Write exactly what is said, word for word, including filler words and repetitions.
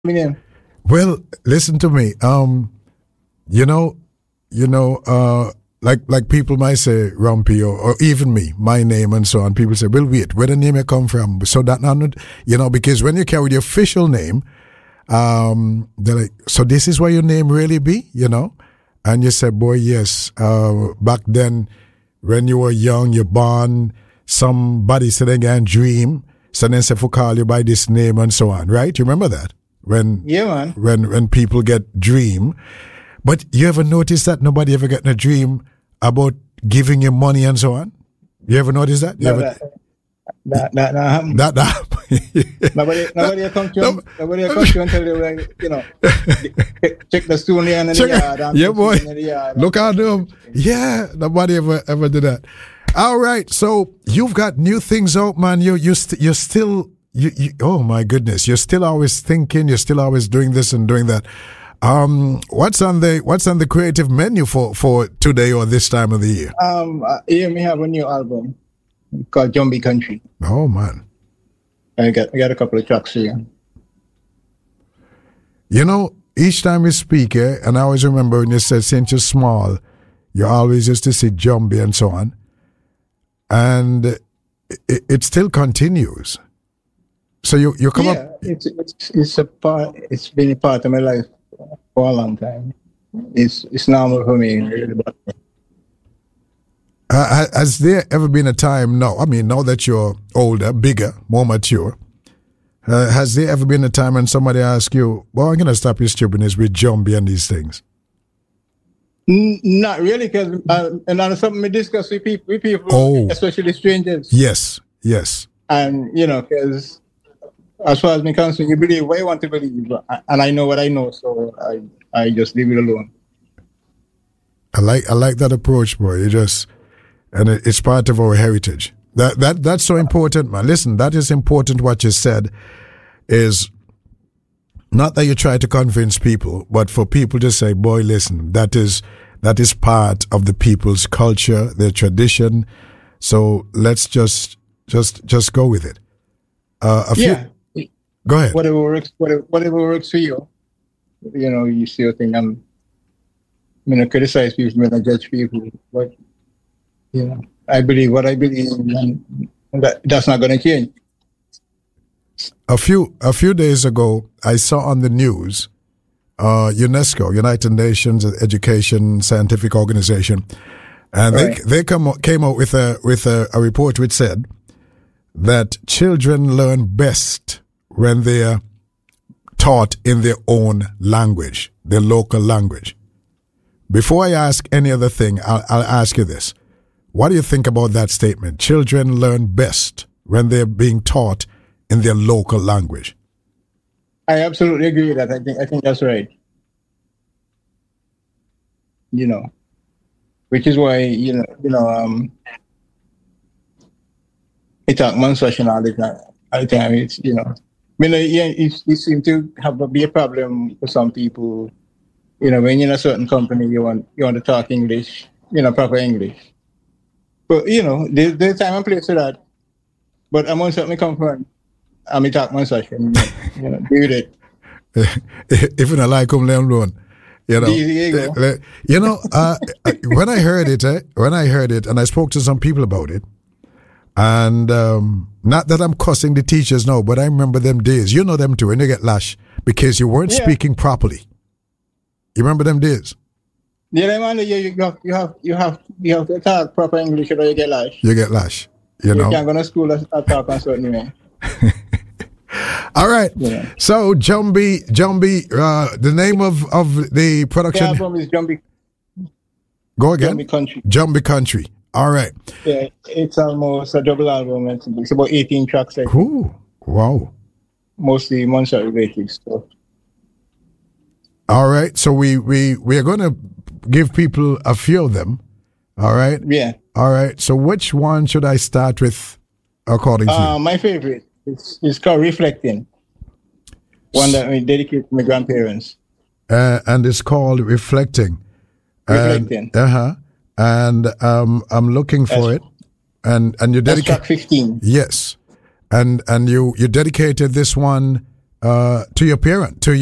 name. Well, listen to me. Um, you know, you know, uh, like like people might say Rumpy or, or even me, my name and so on. People say, "Well, wait, where the name you come from?" So that not, you know, because when you carry the official name, um, they're like, "So this is what your name really be," you know, and you say, "Boy, yes." Uh, back then, when you were young, you're born. Somebody said again, dream. So then say, "For call you by this name," and so on. Right? You remember that? When Yeah, man. when when people get dream, but you ever notice that nobody ever get a dream about giving you money and so on? You ever notice that? You No, ever, that, that, that, that happened. that, that Nobody, nobody come to No. him. Nobody come to him until they were, like, you know, check, check the stone here in the Check- yard. and yeah, the boy. stone in the yard. Look at them. Yeah, nobody ever ever did that. All right, so you've got new things out, man. You you st- you're still you, you. Oh my goodness, you're still always thinking. You're still always doing this and doing that. Um, what's on the what's on the creative menu for for today or this time of the year? Um, uh, here we have a new album called Jumbie Country. Oh man. I got, I got a couple of tracks here. You know, each time you speak, eh, and I always remember when you said since you're small, you always used to say Jumbie and so on. And it, it still continues. So you, you come yeah, up. it's, it's it's a part. It's been a part of my life for a long time. It's it's normal for me. Really, but Uh, ha- has there ever been a time now, I mean, now that you're older, bigger, more mature, uh, has there ever been a time when somebody asks you, well, I'm going to stop your stupidness with Jumbie and these things? N- not really, because uh, and that's something we discuss with people, with people, Oh. especially strangers. Yes, yes. And you know, because as far as me concerned, you believe what you want to believe, and I know what I know, so I I just leave it alone. I like I like that approach, boy. You just, and it, it's part of our heritage. That that that's so important, man. Listen, that is important. What you said is not that you try to convince people, but for people to say, "Boy, listen, that is that is part of the people's culture, their tradition. So let's just just just go with it." Uh, a Yeah, few, go ahead. whatever works, whatever, whatever works for you. You know, you still think I'm, I'm gonna criticize people, I'm gonna judge people, but you know, I believe what I believe, and that that's not gonna change. A few a few days ago, I saw on the news, uh, UNESCO, United Nations Education Scientific Organization, and Right. they they come came out with a with a, a report which said that children learn best when they are taught in their own language, their local language. Before I ask any other thing, I'll, I'll ask you this: what do you think about that statement? Children learn best when they're being taught in their local language. I absolutely agree with that. I think I think that's right. You know, which is why you know you know um, I talk man session all the time. All the time, it's you know, I mean, uh, yeah, it, it seems to have a, be a problem for some people. You know, when you're in a certain company, you want you want to talk English, you know, proper English. But you know, there's, there's time and place for that. But I'm on something come from. I'm a talk man session. You know, do it. If you don't like them, let them alone. You know, There you go. Uh, you know uh, when I heard it, eh, when I heard it, and I spoke to some people about it, and um, not that I'm cussing the teachers, no, but I remember them days. You know them too, when you get lash because you weren't Yeah. speaking properly. You remember them days? Yeah, man, you, you have you have you have you have to talk proper English or you get lash. You get lash. You You know. can't go to school and and talk on certain way. All right. Yeah. So Jumbie, Jumbie, uh, the name of of the The production. album is Jumbie, Go again. Jumbie Country. Jumbie Country. All right. Yeah, it's almost a double album. It's, it's about eighteen tracks, I think, Ooh, wow. mostly Monster related stuff. All right. So we we we are going to give people a few of them. All right. Yeah. All right. So which one should I start with, according to Uh, you? my favorite is it's called Reflecting. One that we dedicate to my grandparents. Uh, and it's called Reflecting. Reflecting. Uh huh. And um, I'm looking for That's- it. And and you That's dedicate. track fifteen. Yes. And and you you dedicated this one uh, to your parent, to